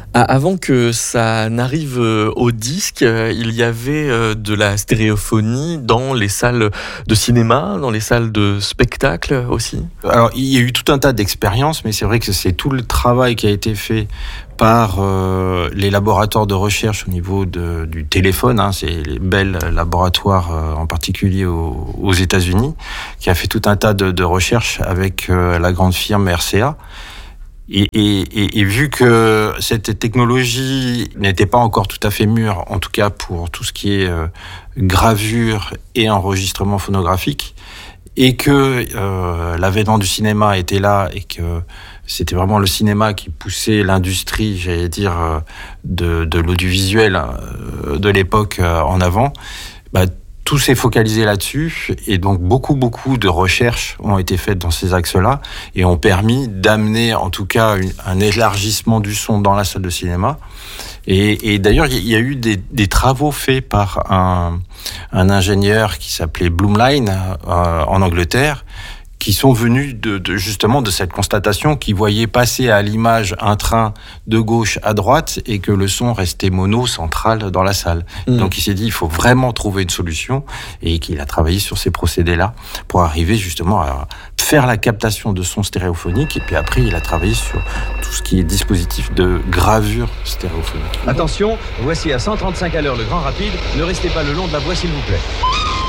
Avant que ça n'arrive, au disque, il y avait, de la stéréophonie dans les salles de cinéma, dans les salles de spectacle aussi? Alors, il y a eu tout un tas d'expériences, mais c'est vrai que c'est tout le travail qui a été fait par les laboratoires de recherche au niveau du téléphone, hein, c'est les Bell laboratoires en particulier aux États-Unis, qui a fait tout un tas de recherches avec la grande firme RCA. Et vu que cette technologie n'était pas encore tout à fait mûre, en tout cas pour tout ce qui est gravure et enregistrement phonographique, et que l'avènement du cinéma était là et que c'était vraiment le cinéma qui poussait l'industrie, j'allais dire, de l'audiovisuel de l'époque en avant, bah, tout s'est focalisé là-dessus et donc beaucoup de recherches ont été faites dans ces axes-là et ont permis d'amener en tout cas un élargissement du son dans la salle de cinéma. Et d'ailleurs, il y a eu des travaux faits par un ingénieur qui s'appelait Blumlein en Angleterre, qui sont venus justement de cette constatation, qui voyaient passer à l'image un train de gauche à droite et que le son restait mono central dans la salle. Donc il s'est dit, il faut vraiment trouver une solution et qu'il a travaillé sur ces procédés-là pour arriver justement à faire la captation de son stéréophonique et puis après il a travaillé sur tout ce qui est dispositif de gravure stéréophonique. Attention, voici à 135 à l'heure le grand rapide. Ne restez pas le long de la voie s'il vous plaît.